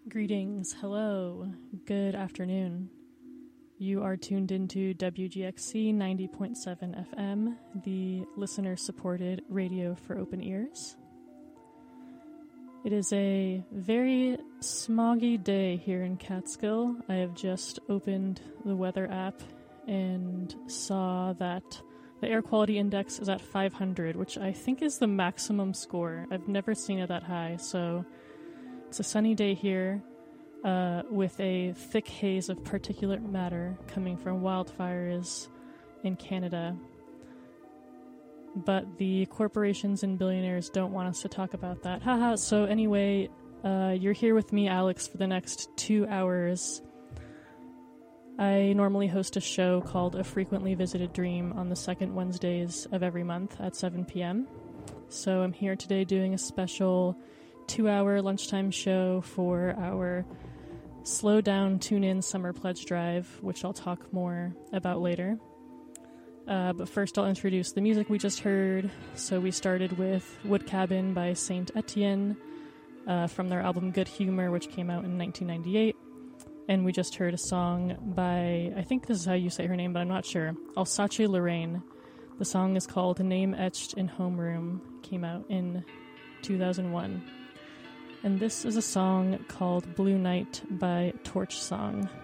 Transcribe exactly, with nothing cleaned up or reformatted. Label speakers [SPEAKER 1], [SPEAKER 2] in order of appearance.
[SPEAKER 1] Greetings, hello, good afternoon. You are tuned into W G X C ninety point seven F M, the listener-supported radio for open ears. It is a very smoggy day here in Catskill. I have just opened the weather app and saw that the air quality index is at five hundred, which I think is the maximum score. I've never seen it that high, so it's a sunny day here uh, with a thick haze of particulate matter coming from wildfires in Canada. But the corporations and billionaires don't want us to talk about that. Haha, so anyway, uh, you're here with me, Alex, for the next two hours. I normally host a show called A Frequently Visited Dream on the second Wednesdays of every month at seven p.m. So I'm here today doing a special two-hour lunchtime show for our Slow Down, Tune In Summer Pledge Drive, which I'll talk more about later. Uh, but first I'll introduce the music we just heard. So we started with Wood Cabin by Saint Etienne uh, from their album Good Humor, which came out in nineteen ninety-eight. And we just heard a song by, I think this is how you say her name, but I'm not sure, Alsace Lorraine. The song is called Name Etched in Homeroom, came out in two thousand one. And this is a song called Blue Night by Torch Song.